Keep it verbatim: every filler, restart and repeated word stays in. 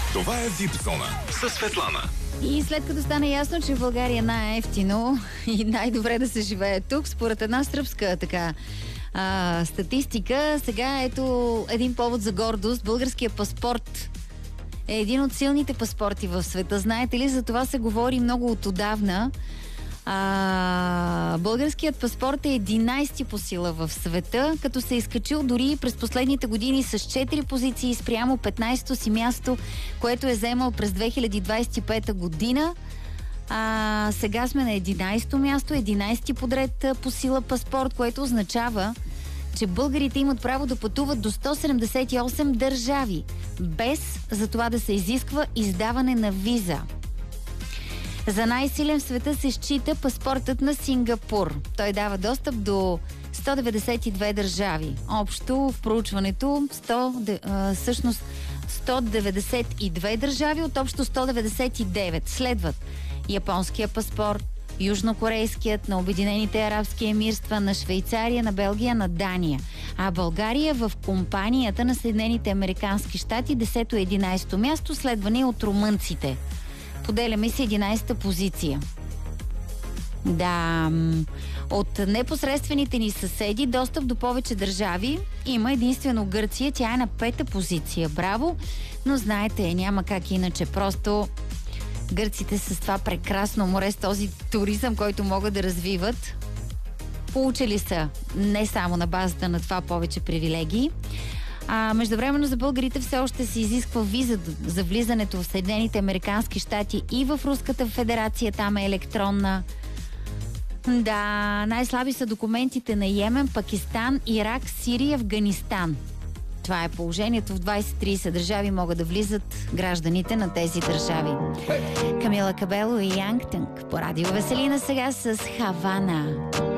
Това е Випзона със Светлана. И след като стана ясно, че в България е най-ефтино и най-добре да се живее тук, според една сръбска така а, статистика, сега ето един повод за гордост. Българският паспорт е един от силните паспорти в света. Знаете ли, за това се говори много от отдавна. А, българският паспорт е единайсети по сила в света, като се е изкачил дори през последните години с четири позиции спрямо петнайсето си място, което е заемал през две хиляди двайсет и пета година. А, сега сме на единайсето място, единайсети подред по сила паспорт, което означава, че българите имат право да пътуват до сто седемдесет и осем държави, без за това да се изисква издаване на виза. За най-силен в света се счита паспортът на Сингапур. Той дава достъп до сто деветдесет и две държави. Общо в проучването сто, а, всъщност сто деветдесет и две държави от общо сто деветдесет и девет. Следват японския паспорт, южнокорейският, на Обединените арабски емирства, на Швейцария, на Белгия, на Дания. А България в компанията на Съединените американски щати десето и единайсето място, следвани от румънците. Поделяме си единайсета позиция. Да, от непосредствените ни съседи достъп до повече държави има единствено Гърция. Тя е на пета позиция. Браво! Но знаете, няма как иначе. Просто гърците с това прекрасно море, с този туризъм, който могат да развиват, получили са не само на базата на това повече привилегии. А междувременно за българите все още се изисква виза за влизането в Съединените американски щати и в Руската федерация. Там е електронна. Да, най-слаби са документите на Йемен, Пакистан, Ирак, Сирия, Афганистан. Това е положението. В двайсет-трийсет държави могат да влизат гражданите на тези държави. Камила Кабело и Янг Тънг по радио Веселина сега с Хавана.